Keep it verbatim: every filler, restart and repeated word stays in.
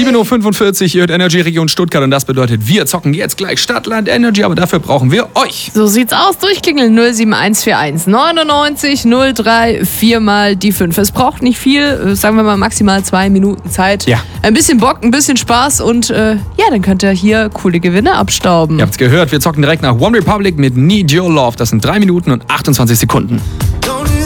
sieben Uhr fünfundvierzig, ihr hört Energy Region Stuttgart und das bedeutet, wir zocken jetzt gleich Stadtland Energy, aber dafür brauchen wir euch. So sieht's aus. Durchklingeln null sieben eins vier eins neunundneunzig null drei vier mal die fünf. Es braucht nicht viel, sagen wir mal maximal zwei Minuten Zeit. Ja. Ein bisschen Bock, ein bisschen Spaß und äh, ja, dann könnt ihr hier coole Gewinne abstauben. Ihr habt's gehört, wir zocken direkt nach One Republic mit Need Your Love. Das sind drei Minuten und achtundzwanzig Sekunden.